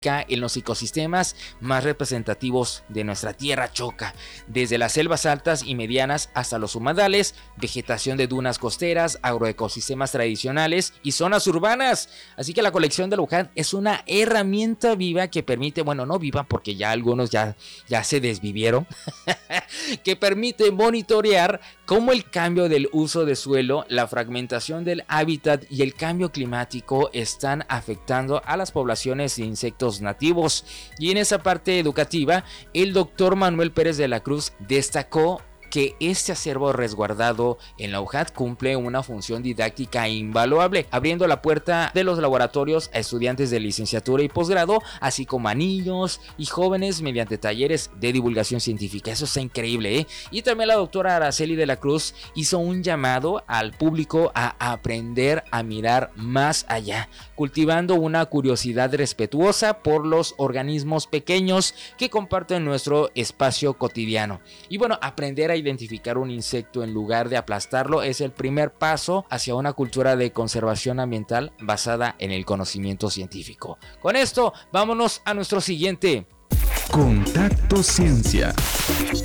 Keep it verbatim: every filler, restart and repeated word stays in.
en los ecosistemas más representativos de nuestra tierra choca, desde las selvas altas y medianas hasta los humedales, vegetación de dunas costeras, agroecosistemas tradicionales y zonas urbanas. Así que la colección de la U J A D es una herramienta viva que permite, bueno, no viva porque ya algunos ya, ya se desvivieron, que permite monitorear cómo el cambio del uso de suelo, la fragmentación del hábitat y el cambio climático están afectando a las poblaciones de insectos nativos. Y en esa parte educativa, el doctor Manuel Pérez de la Cruz destacó que este acervo resguardado en la U J A D cumple una función didáctica invaluable, abriendo la puerta de los laboratorios a estudiantes de licenciatura y posgrado, así como a niños y jóvenes mediante talleres de divulgación científica. Eso está increíble, ¿eh? Y también la doctora Araceli de la Cruz hizo un llamado al público a aprender a mirar más allá, cultivando una curiosidad respetuosa por los organismos pequeños que comparten nuestro espacio cotidiano. Y bueno, aprender a identificar un insecto en lugar de aplastarlo es el primer paso hacia una cultura de conservación ambiental basada en el conocimiento científico. Con esto, vámonos a nuestro siguiente Contacto Ciencia.